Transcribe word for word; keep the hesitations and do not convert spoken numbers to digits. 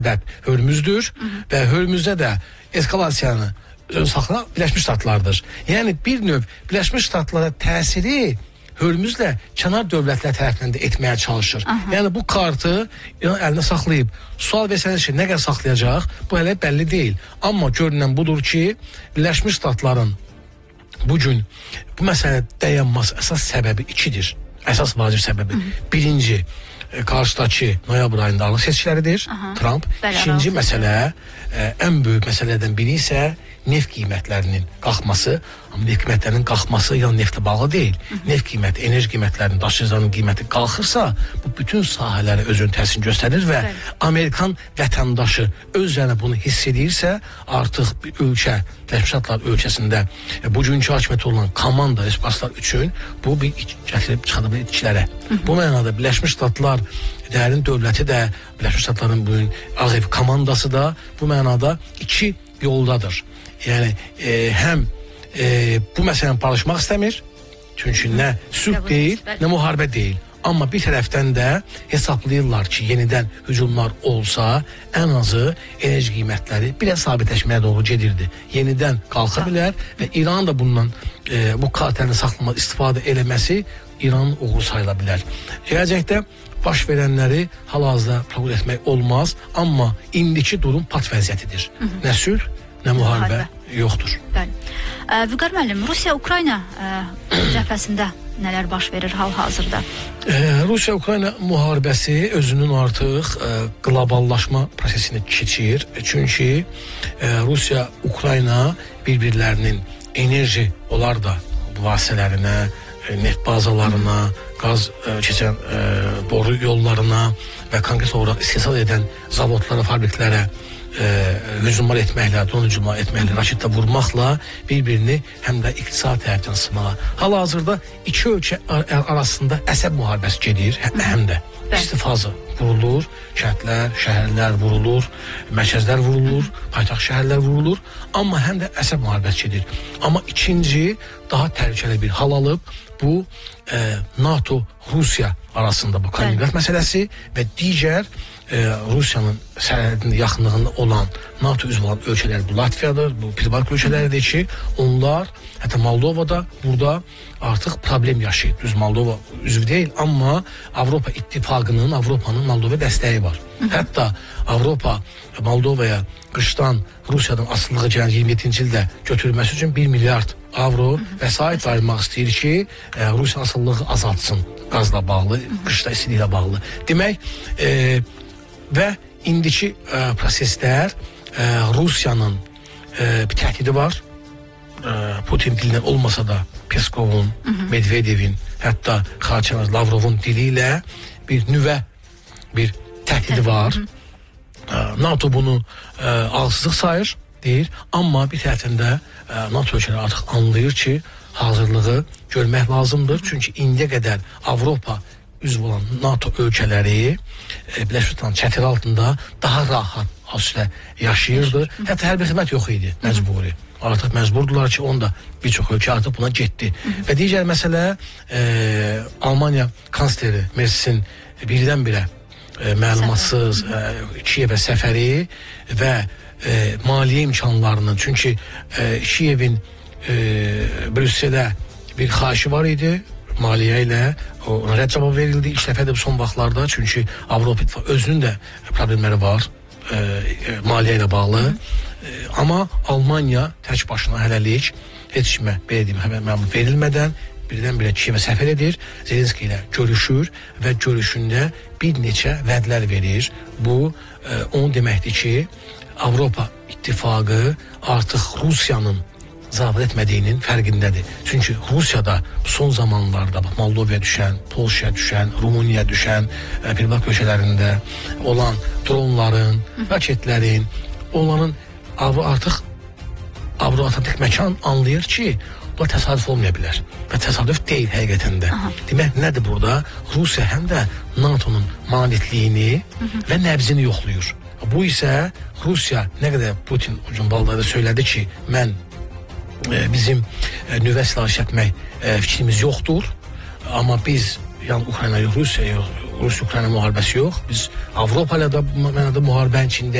Hörmüzdür və Hörmüzdə də eskalasiyanı saxlayan Birləşmiş Ştatlardır. Yəni bir növ Birləşmiş Ştatlara təsiri Hörmüzlə kənar dövlətlər tərəfindən də etməyə çalışır. Aha. Yəni bu kartı İran əlində saxlayıb. Sual versəniz ki, nə qədər saxlayacaq? Bu hələ bəlli deyil. Amma görünən budur ki, Birləşmiş Ştatların bugün bu məsələdə dayanması əsas səbəbi ikidir. Əsas vacib səbəbi. Hı -hı. Birinci, karşıdakı noyabr ayında alıq seçkiləridir. Aha. Trump. Bəli, İkinci razı. Məsələ, ə, ən böyük məsələlərdən biri isə neft qiymətlərinin qalxması. Amma neft qiymətlərinin qalxması ya neftə bağlı deyil. Hı -hı. Neft qiyməti, enerji qiymətlərinin, daşıyıcıların qiyməti qalxırsa, bu bütün sahələrə özünün təsirini göstərir və Bəli. Amerikan vətəndaşı özünə bunu hiss edirsə, artıq bir ölkə, Birləşmiş Ştatlar ölkəsində bugünkü hakimiyyəti olan komanda respublikalar üçün bu bir gətirib çıxardığı itkilərə. Hı -hı. Bu mənada Birləşmiş Ştatlar dərin dövləti də, Birləşmiş Ştatların bugün Ağ Ev komandası da bu mənada iki yoldadır. Yəni e, həm e, bu məsələni barışmaq istəmir, çünki nə sülh deyil, nə müharibə deyil. Amma bir tərəfdən də hesablayırlar ki, yenidən hücumlar olsa, ən azı enerji qiymətləri biraz sabitləşməyə doğru gedirdi. Yenidən qalxa bilər və İran da bundan e, bu kartəlini saxlamaq, istifadə eləməsi İranın uğuru sayıla bilər. Gələcəkdə baş verənləri hal-hazırda proqnoz etmək olmaz, amma indiki durum pat vəziyyətidir. Hı -hı. Nə sülh, nə müharibə yoxdur. Bəli. Vüqar müəllim, Rusiya-Ukrayna cəbhəsində nələr baş verir hal-hazırda? Rusiya-Ukrayna müharibəsi özünün artıq ə, qloballaşma prosesini keçir. Çünki ə, Rusiya-Ukrayna bir-birlərinin enerji, onlar da bu vasitələrinə, neft bazalarına, qaz ə, keçən ə, boru yollarına və konkret olaraq istehsal edən zavodlara, fabriklərə E, hücumlar etməklə, drone hücumlar etməklə, raketlə vurmaqla bir-birini həm də iqtisadi tərəfdən sıxmağa. Hal-hazırda iki ölkə arasında əsəb müharibəsi gedir, həm, həm də istifazı vurulur, kəndlər, şəhərlər vurulur, mərkəzlər vurulur, paytaxt şəhərlər vurulur, amma həm də əsəb müharibəsi gedir. Amma ikinci, daha təhlükəli bir hal alıb, bu e, NATO-Rusiya arasında bu Kaliningrad məsələsi və digər Ee, Rusiyanın sərhədində yaxınlığında olan NATO üzvü olan ölkələr bu Latviyadır, bu Pribaltik ölkələridir ki, onlar, hətta Moldovada burada artıq problem yaşayır. Düz Moldova üzvü deyil, amma Avropa İttifaqının, Avropanın Moldova dəstəyi var. Hı -hı. Hətta Avropa Moldovaya qışdan Rusiyadan asılılığı gələn iyirmi yeddinci ildə götürülməsi üçün bir milyard avro vəsait ayırmaq istəyir ki, e, Rusiya asılılığı azaltsın qazla bağlı, qışda istiliklə bağlı. Demək, e, və indiki e, proseslər e, Rusiyanın e, bir təhdidi var. E, Putin dilindən olmasa da Peskovun, Medvedevin, hətta Xarçanaz Lavrovun dili ilə bir nüvə bir təhdidi var. E, NATO bunu e, ağızsızlıq sayır, deyir. Amma bir tərəfdən də e, NATO ölkələri artıq anlayır ki, hazırlığı görmək lazımdır. Çünki indiyə qədər Avropa üzv olan NATO ölkələri e, Birləşmiş Ştatların çətiri altında daha rahat asülə yaşayırdı. Hətta hərbi xidmət yox idi, məcburi. Artıq məcburdular ki, onda bir çox ölkə artıq buna getdi. Və digər məsələ e, Almanya kansleri Mersin birdən-birə e, məlumatsız e, Kiyevə səfəri və e, maliyyə imkanlarının, çünki e, Kiyevin e, Brüsselə bir xahişi var idi, maliyyə ilə ona rədd cavabı verildi ilk dəfədə son vaxtlarda, çünki Avropa İttifaqı özünün də problemləri var e, e, maliyyə ilə bağlı. Hı. E, amma Almanya tək başına hələlik heç kimə belə deyim məmur verilmədən birdən-birə Kiyevə səfər edir, Zelenski ilə görüşür və görüşündə bir neçə vədlər verir. Bu e, onu deməkdir ki, Avropa İttifaqı artıq Rusiyanın zabit etmədiyinin fərqindədir. Çünki Rusiyada son zamanlarda Moldovaya düşən, Polşaya düşən, Rumuniyaya düşən, e, Pribaltik ölkələrində olan dronların, raketlərin, onların artıq Avro-Atlantik məkan anlayır ki, bu təsadüf olmaya bilər. Və təsadüf deyil həqiqətən də. Demək, nədir burada? Rusiya həm də NATO'nun maliyyətliyini və nəbzini yoxlayır. Bu isə Rusiya nə qədər Putin o gün ballarda söylədi ki, mən e, bizim e, nüvə silahı işlətmək e, fikrimiz yoxdur. Amma biz yəni Ukrayna yox, Rusiya yox, Rus-Ukrayna müharibəsi yox. Biz Avropa ilə də bu mənada müharibənin içindəyik.